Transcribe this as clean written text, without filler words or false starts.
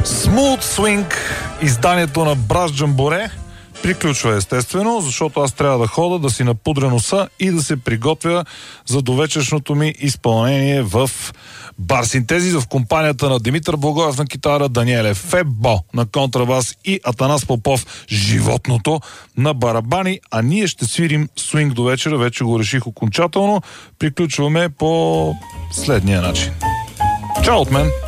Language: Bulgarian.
Smooth Swing, изданието на Брас Джамборе, приключва естествено, защото аз трябва да хода, да си напудря носа и да се приготвя за довечершното ми изпълнение в Бар Синтезис в компанията на Димитър Благоев на китара, Даниеле Фебо на контрабас и Атанас Попов, животното, на барабани, а ние ще свирим свинг до вечера, вече го реших окончателно. Приключваме по следния начин. Чао от мен!